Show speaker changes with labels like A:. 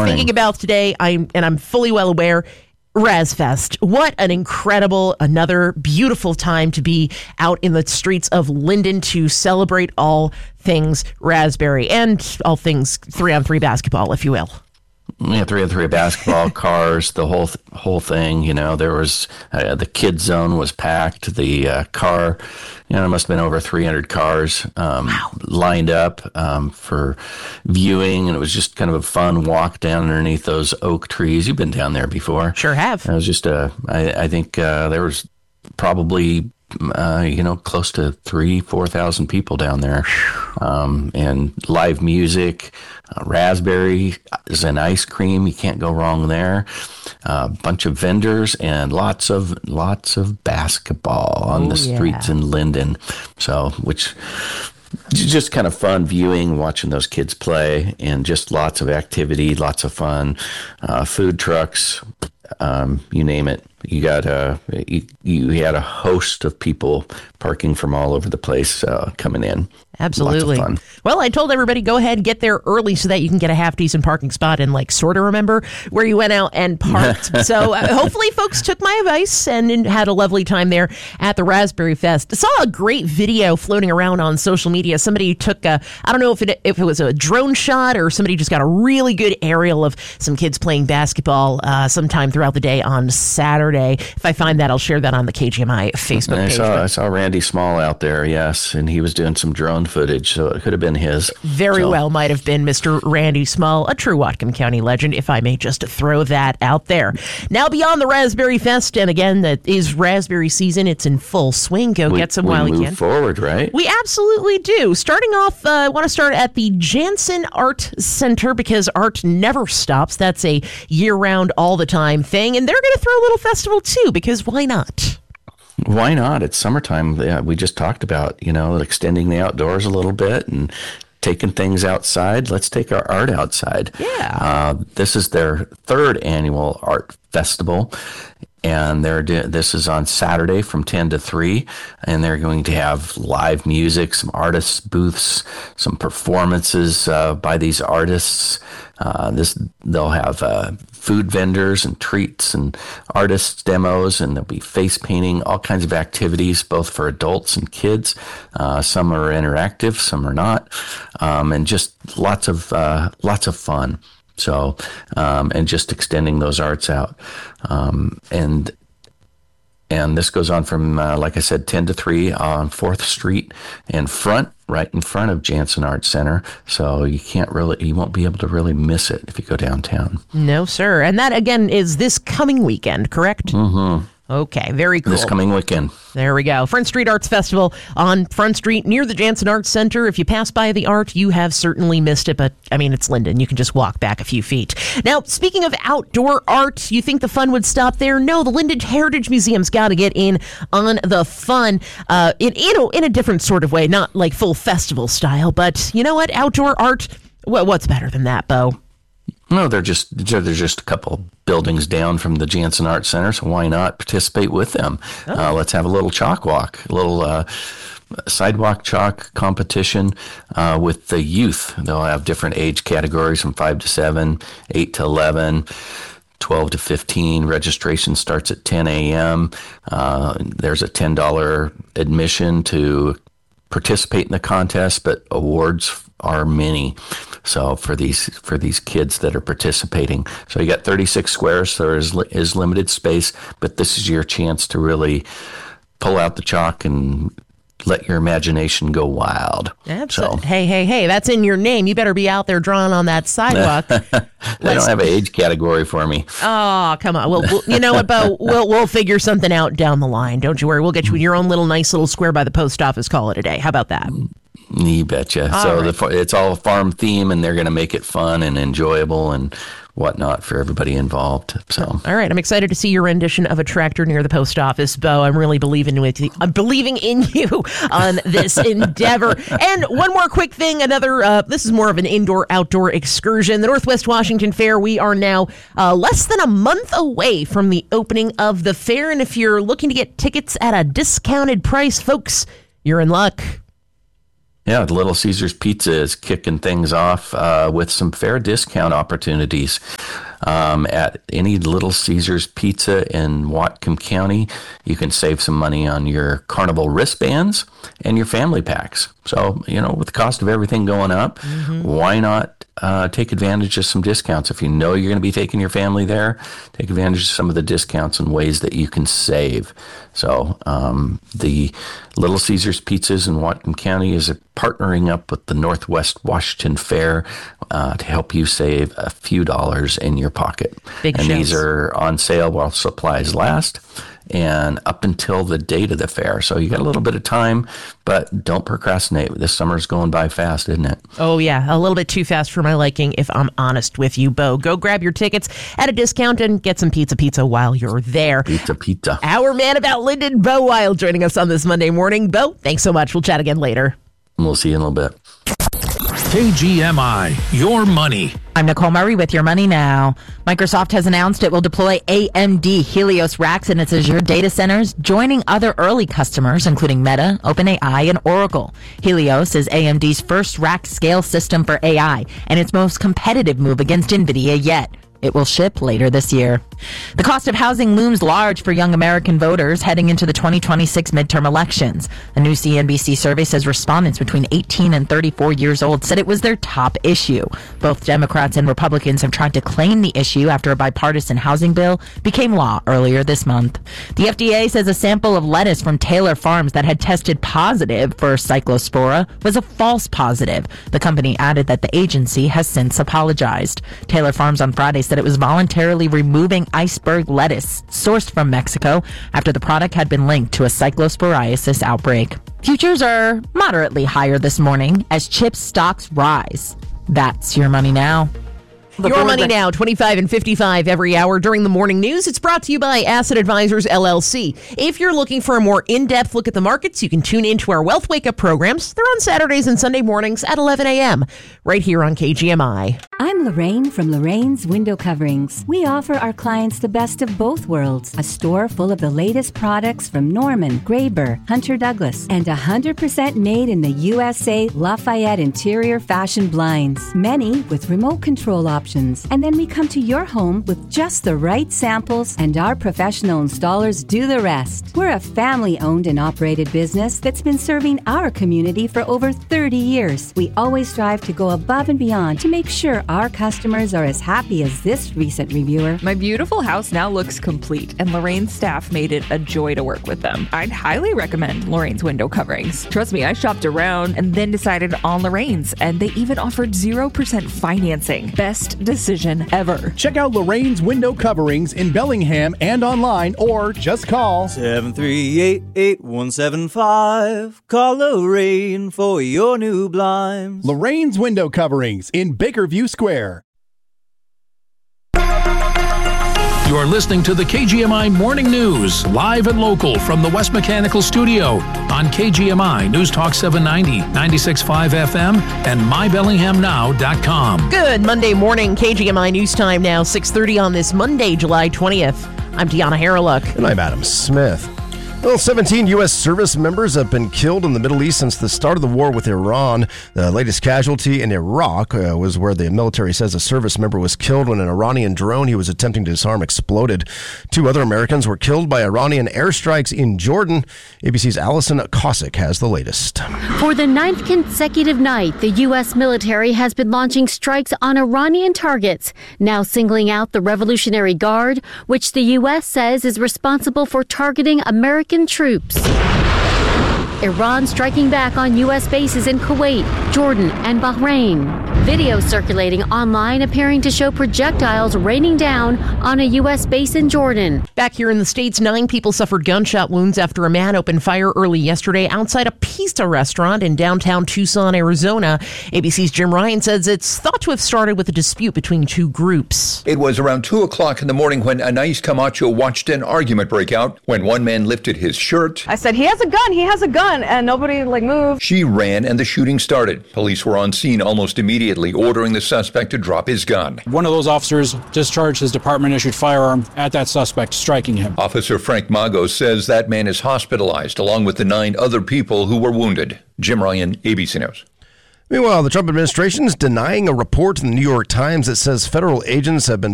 A: thinking about today, I'm fully well aware, RazFest. What an incredible, another beautiful time to be out in the streets of Linden to celebrate all things Raspberry and all things 3-on-3 basketball, if you will.
B: Yeah, 3-on-3 basketball, cars, the whole thing. You know, there was the kids zone was packed. The car, there must have been over 300 cars lined up for viewing, and it was just kind of a fun walk down underneath those oak trees. You've been down there before.
A: Sure have.
B: It was just I think there was probably close to 3,000-4,000 people down there, and live music, raspberry and ice cream. You can't go wrong there. A bunch of vendors and lots of basketball on the streets in Linden. So, which just kind of fun viewing, watching those kids play, and just lots of activity, lots of fun, food trucks. You name it. You got you had a host of people parking from all over the place coming in.
A: Absolutely.
B: Lots of fun.
A: Well, I told everybody go ahead, get there early so that you can get a half decent parking spot and sort of remember where you went out and parked. So hopefully folks took my advice and had a lovely time there at the Raspberry Fest. I saw a great video floating around on social media. Somebody took I don't know if it was a drone shot or somebody just got a really good aerial of some kids playing basketball sometime throughout the day on Saturday. If I find that, I'll share that on the KGMI Facebook page.
B: I saw Randy Small out there, yes, and he was doing some drone footage, so it could have been his.
A: Very well might have been Mr. Randy Small, a true Whatcom County legend, if I may just throw that out there. Now beyond the Raspberry Fest, and again, that is raspberry season. It's in full swing. Go get some while you can.
B: We move forward, right?
A: We absolutely do. Starting off, I want to start at the Jansen Art Center because art never stops. That's a year-round, all-the-time thing, and they're going to throw a little festival too, because why not?
B: Why not? It's summertime. Yeah, we just talked about, extending the outdoors a little bit and taking things outside. Let's take our art outside.
A: Yeah.
B: This is their third annual art festival, and this is on Saturday from 10 to 3, and they're going to have live music, some artists' booths, some performances by these artists. They'll have food vendors and treats and artists' demos, and there'll be face painting, all kinds of activities, both for adults and kids. Some are interactive, some are not, and just lots of fun. So, and just extending those arts out, and this goes on from, like I said, 10 to 3 on 4th Street and right in front of Jansen Art Center. So you won't be able to really miss it if you go downtown.
A: No, sir. And that, again, is this coming weekend, correct? Mm-hmm. Okay, very cool.
B: This coming weekend.
A: There we go. Front Street Arts Festival on Front Street near the Jansen Arts Center. If you pass by the art, you have certainly missed it. But, it's Linden. You can just walk back a few feet. Now, speaking of outdoor art, you think the fun would stop there? No, the Linden Heritage Museum's got to get in on the fun in a different sort of way. Not like full festival style. But you know what? Outdoor art, what's better than that, Bo?
B: No, they're just a couple buildings down from the Jansen Art Center, so why not participate with them? Oh. Let's have a little chalk walk, a little sidewalk chalk competition with the youth. They'll have different age categories from 5 to 7, 8 to 11, 12 to 15. Registration starts at 10 a.m. There's a $10 admission to participate in the contest, but awards are many. So for these kids that are participating, so you got 36 squares. So there is limited space, but this is your chance to really pull out the chalk and let your imagination go wild.
A: Absolutely. So, hey, that's in your name. You better be out there drawing on that sidewalk.
B: They don't have an age category for me.
A: Oh, come on. Well, you know what, Bo? We'll figure something out down the line. Don't you worry. We'll get you your own little nice little square by the post office. Call it a day. How about that?
B: You betcha. It's all farm theme, and they're going to make it fun and enjoyable and whatnot for everybody involved. So,
A: all right, I'm excited to see your rendition of a tractor near the post office, Bo. I'm really believing in you on this endeavor. And one more quick thing, this is more of an indoor-outdoor excursion. The Northwest Washington Fair, we are now less than a month away from the opening of the fair, and if you're looking to get tickets at a discounted price, folks, you're in luck.
B: Yeah, Little Caesars Pizza is kicking things off with some fair discount opportunities. At any Little Caesars Pizza in Whatcom County, you can save some money on your Carnival wristbands and your family packs. So, with the cost of everything going up, why not take advantage of some discounts? If you know you're going to be taking your family there, take advantage of some of the discounts and ways that you can save. So the Little Caesars Pizzas in Whatcom County is partnering up with the Northwest Washington Fair to help you save a few dollars in your pocket. These are on sale while supplies last and up until the date of the fair. So you got a little bit of time, but don't procrastinate. This summer's going by fast, isn't it?
A: Oh, yeah. A little bit too fast for my liking, if I'm honest with you, Bo. Go grab your tickets at a discount and get some pizza while you're there.
B: Pizza.
A: Our man about Linden, Bo Wild, joining us on this Monday morning. Bo, thanks so much. We'll chat again later.
B: We'll see you in a little bit.
C: KGMI, your money.
D: I'm Nicole Murray with Your Money Now. Microsoft has announced it will deploy AMD Helios racks in its Azure data centers, joining other early customers, including Meta, OpenAI, and Oracle. Helios is AMD's first rack scale system for AI and its most competitive move against NVIDIA yet. It will ship later this year. The cost of housing looms large for young American voters heading into the 2026 midterm elections. A new CNBC survey says respondents between 18 and 34 years old said it was their top issue. Both Democrats and Republicans have tried to claim the issue after a bipartisan housing bill became law earlier this month. The FDA says a sample of lettuce from Taylor Farms that had tested positive for Cyclospora was a false positive. The company added that the agency has since apologized. Taylor Farms on Friday said it was voluntarily removing iceberg lettuce sourced from Mexico after the product had been linked to a cyclosporiasis outbreak. Futures are moderately higher this morning as chip stocks rise. That's Your Money Now.
A: Your Money Now, 25 and 55 every hour during the morning news. It's brought to you by Asset Advisors, LLC. If you're looking for a more in-depth look at the markets, you can tune into our Wealth Wake Up programs. They're on Saturdays and Sunday mornings at 11 a.m. right here on KGMI.
E: I'm Lorraine from Lorraine's Window Coverings. We offer our clients the best of both worlds. A store full of the latest products from Norman, Graber, Hunter Douglas, and 100% made in the USA Lafayette interior fashion blinds. Many with remote control options. And then we come to your home with just the right samples, and our professional installers do the rest. We're a family-owned and operated business that's been serving our community for over 30 years. We always strive to go above and beyond to make sure our customers are as happy as this recent reviewer.
F: My beautiful house now looks complete, and Lorraine's staff made it a joy to work with them. I'd highly recommend Lorraine's Window Coverings. Trust me, I shopped around and then decided on Lorraine's, and they even offered 0% financing. Best decision ever.
G: Check out Lorraine's Window Coverings in Bellingham and online, or just call
H: 738-8175. Call Lorraine for your new blinds.
G: Lorraine's Window Coverings in Bakerview Square.
C: You are listening to the KGMI Morning News, live and local from the West Mechanical Studio on KGMI News Talk 790, 96.5 FM, and mybellinghamnow.com.
A: Good Monday morning, KGMI News Time now, 6:30 on this Monday, July 20th. I'm Deanna Harreluk.
I: And I'm Adam Smith. Well, 17 U.S. service members have been killed in the Middle East since the start of the war with Iran. The latest casualty in Iraq was where the military says a service member was killed when an Iranian drone he was attempting to disarm exploded. 2 other Americans were killed by Iranian airstrikes in Jordan. ABC's Allison Cossack has the latest.
J: For the 9th consecutive night, the U.S. military has been launching strikes on Iranian targets, now singling out the Revolutionary Guard, which the U.S. says is responsible for targeting American troops. Iran striking back on U.S. bases in Kuwait, Jordan, and Bahrain. Video circulating online appearing to show projectiles raining down on a U.S. base in Jordan.
A: Back here in the States, 9 people suffered gunshot wounds after a man opened fire early yesterday outside a pizza restaurant in downtown Tucson, Arizona. ABC's Jim Ryan says it's thought to have started with a dispute between 2 groups.
K: It was around 2 o'clock in the morning when Anais Camacho watched an argument break out when one man lifted his shirt.
L: I said, he has a gun, and nobody moved.
K: She ran and the shooting started. Police were on scene almost immediately. immediately ordering the suspect to drop his gun.
L: One of those officers discharged his department-issued firearm at that suspect, striking him.
K: Officer Frank Mago says that man is hospitalized along with the 9 other people who were wounded. Jim Ryan, ABC News.
I: Meanwhile, the Trump administration is denying a report in the New York Times that says federal agents have been